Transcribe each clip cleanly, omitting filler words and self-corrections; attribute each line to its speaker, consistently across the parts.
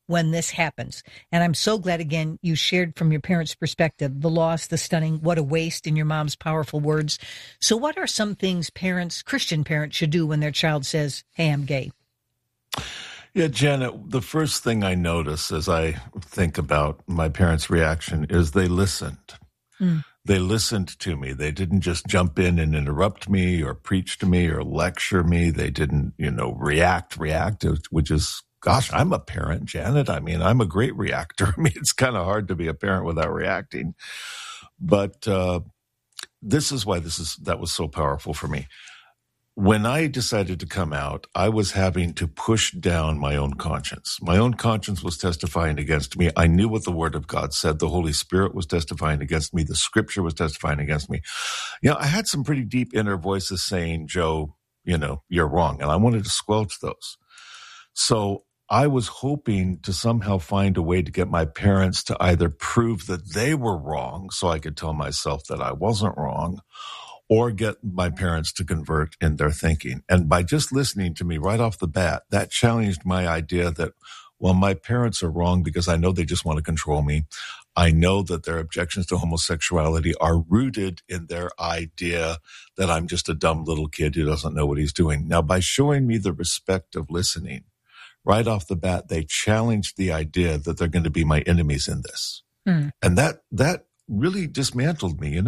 Speaker 1: when this happens? And I'm so glad, again, you shared from your parents' perspective, the loss, the stunning, what a waste, in your mom's powerful words. So what are some things parents, Christian parents, should do when their child says, hey, I'm gay?
Speaker 2: Yeah, Janet, the first thing I notice as I think about my parents' reaction is they listened. They listened to me. They didn't just jump in and interrupt me or preach to me or lecture me. They didn't, react, which is, gosh, I'm a parent, Janet. I mean, I'm a great reactor. I mean, it's kind of hard to be a parent without reacting. But this is why that was so powerful for me. When I decided to come out, I was having to push down my own conscience. My own conscience was testifying against me. I knew what the Word of God said. The Holy Spirit was testifying against me. The Scripture was testifying against me. I had some pretty deep inner voices saying, Joe, you're wrong. And I wanted to squelch those. So I was hoping to somehow find a way to get my parents to either prove that they were wrong so I could tell myself that I wasn't wrong, or get my parents to convert in their thinking. And by just listening to me right off the bat, that challenged my idea that, well, my parents are wrong because I know they just want to control me. I know that their objections to homosexuality are rooted in their idea that I'm just a dumb little kid who doesn't know what he's doing. Now, by showing me the respect of listening, right off the bat, they challenged the idea that they're going to be my enemies in this. And that really dismantled me.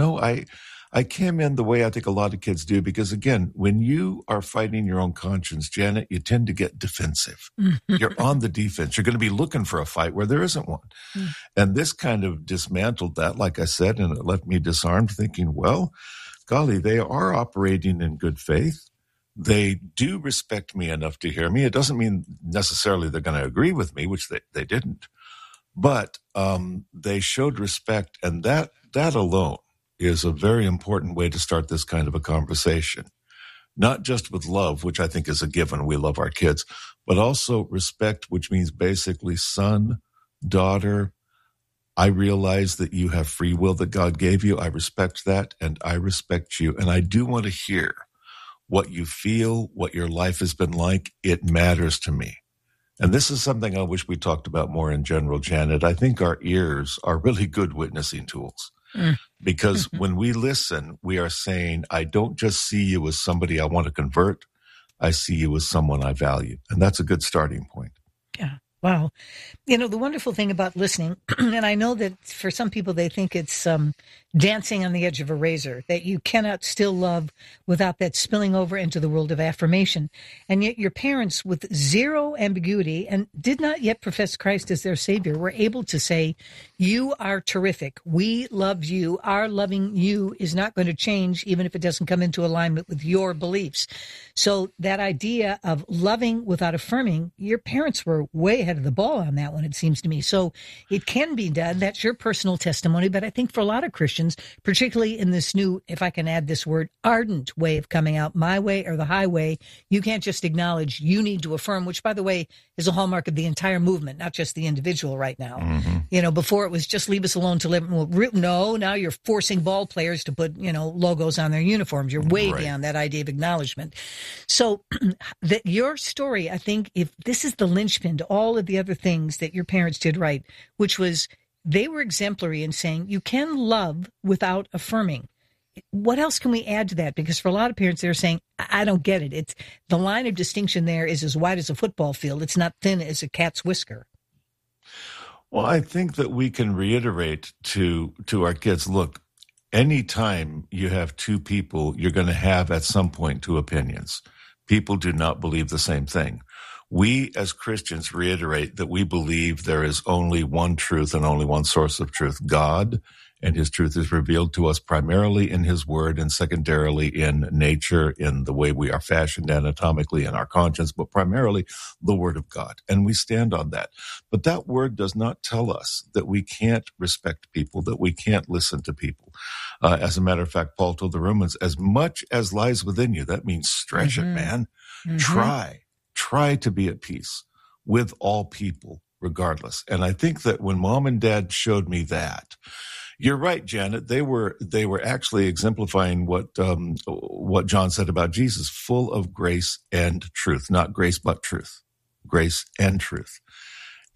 Speaker 2: I came in the way I think a lot of kids do, because again, when you are fighting your own conscience, Janet, you tend to get defensive. You're on the defense. You're going to be looking for a fight where there isn't one. And this kind of dismantled that, like I said, and it left me disarmed, thinking, well, golly, they are operating in good faith. They do respect me enough to hear me. It doesn't mean necessarily they're going to agree with me, which they didn't. But they showed respect, and that alone is a very important way to start this kind of a conversation. Not just with love, which I think is a given, we love our kids, but also respect, which means basically, son, daughter, I realize that you have free will that God gave you. I respect that, and I respect you. And I do want to hear what you feel, what your life has been like. It matters to me. And this is something I wish we talked about more in general, Janet. I think our ears are really good witnessing tools. Because when we listen, we are saying, I don't just see you as somebody I want to convert. I see you as someone I value. And that's a good starting point.
Speaker 1: Yeah. Wow. The wonderful thing about listening, and I know that for some people, they think it's dancing on the edge of a razor, that you cannot still love without that spilling over into the world of affirmation. And yet your parents, with zero ambiguity and did not yet profess Christ as their Savior, were able to say, you are terrific. We love you. Our loving you is not going to change, even if it doesn't come into alignment with your beliefs. So that idea of loving without affirming, your parents were way ahead of the ball on that one, it seems to me. So it can be done. That's your personal testimony. But I think for a lot of Christians, particularly in this new, if I can add this word, ardent way of coming out, my way or the highway, you can't just acknowledge, you need to affirm, which, by the way, is a hallmark of the entire movement, not just the individual right now. Before it was just leave us alone to live. Well, no, now you're forcing ball players to put, logos on their uniforms. You're way beyond that idea of acknowledgement. So your story, I think, if this is the linchpin to all of the other things that your parents did right, which was they were exemplary in saying you can love without affirming. What else can we add to that? Because for a lot of parents, they're saying, I don't get it. It's the line of distinction there is as wide as a football field. It's not thin as a cat's whisker.
Speaker 2: Well, I think that we can reiterate to our kids, look, anytime you have two people, you're going to have at some point two opinions. People do not believe the same thing. We as Christians reiterate that we believe there is only one truth and only one source of truth, God, and his truth is revealed to us primarily in his word and secondarily in nature, in the way we are fashioned anatomically in our conscience, but primarily the word of God. And we stand on that. But that word does not tell us that we can't respect people, that we can't listen to people. As a matter of fact, Paul told the Romans, as much as lies within you, that means stretch it, man. Try to be at peace with all people, regardless. And I think that when mom and dad showed me that, you're right, Janet. They were actually exemplifying what John said about Jesus, full of grace and truth, not grace but truth, grace and truth.